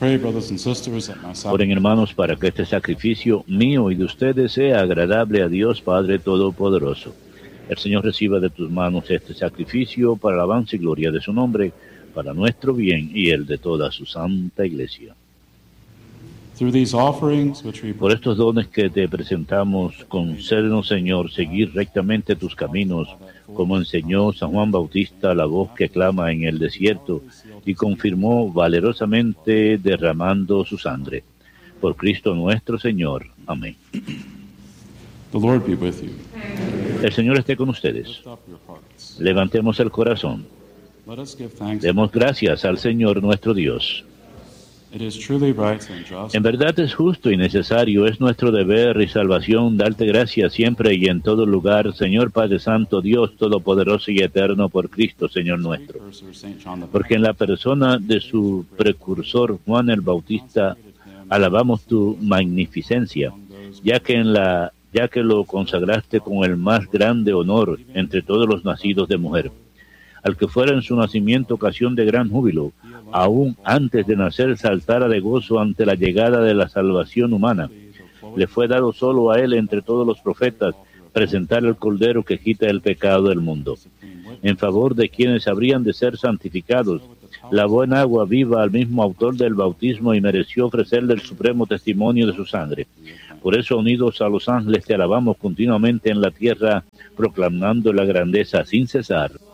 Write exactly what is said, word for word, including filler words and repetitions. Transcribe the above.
Pray, brothers and sisters, that my Oren, hermanos, para que este sacrificio mío y de ustedes sea agradable a Dios Padre Todopoderoso. El Señor reciba de tus manos este sacrificio para la alabanza y gloria de su nombre, para nuestro bien y el de toda su santa Iglesia. Through these offerings, which we Por estos dones que te presentamos, concédenos, Señor, seguir rectamente tus caminos, como enseñó San Juan Bautista, la voz que clama en el desierto, y confirmó valerosamente derramando su sangre. Por Cristo nuestro Señor. Amén. The Lord be with you. El Señor esté con ustedes. Lift up your hearts. Levantemos el corazón. Let us give thanks. Demos gracias al Señor nuestro Dios. It is truly right and just. En verdad es justo y necesario, es nuestro deber y salvación darte gracias siempre y en todo lugar, Señor Padre Santo, Dios Todopoderoso y Eterno, por Cristo, Señor nuestro. Precursor Saint John the Porque en la persona de su precursor Juan el Bautista alabamos tu magnificencia, ya que en la ya que lo consagraste con el más grande honor entre todos los nacidos de mujer, al que fuera en su nacimiento ocasión de gran júbilo, aún antes de nacer saltara de gozo ante la llegada de la salvación humana. Le fue dado solo a él entre todos los profetas presentar el Cordero que quita el pecado del mundo, en favor de quienes habrían de ser santificados. La buena agua viva al mismo autor del bautismo y mereció ofrecerle el supremo testimonio de su sangre. Por eso, unidos a los ángeles, te alabamos continuamente en la tierra, proclamando la grandeza sin cesar